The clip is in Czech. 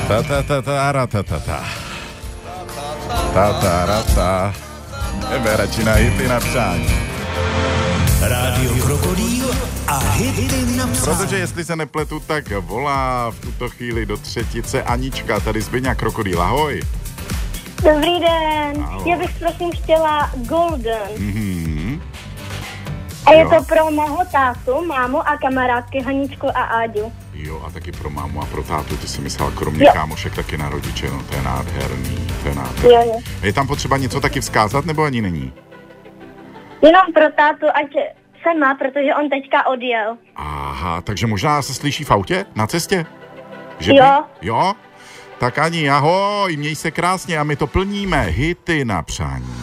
Ta ta ta ta ra ta ta ta. Ta ta ra ta. Radši na hity na přání. Rádio Krokodýl a hity na přání. Protože jestli se nepletu, tak volá v tuto chvíli do třetice Anička, tady Zbyňa Krokodýl, ahoj. Dobrý den, já bych prosím chtěla Golden. Mhm. A je Jo. to pro mého tátu, mámu a kamarádky Haničku a Áďu. Jo, a taky pro mámu a pro tátu, ty si myslela kromě Jo. kámošek taky na rodiče, no to je nádherný, to je nádherný. Jo. Je tam potřeba něco taky vzkázat, nebo ani není? Jenom pro tátu, ať se má, protože on teďka odjel. Aha, takže možná se slyší v autě na cestě? Že Jo. Jo? Tak Ani, ahoj, měj se krásně a my to plníme, hity na přání.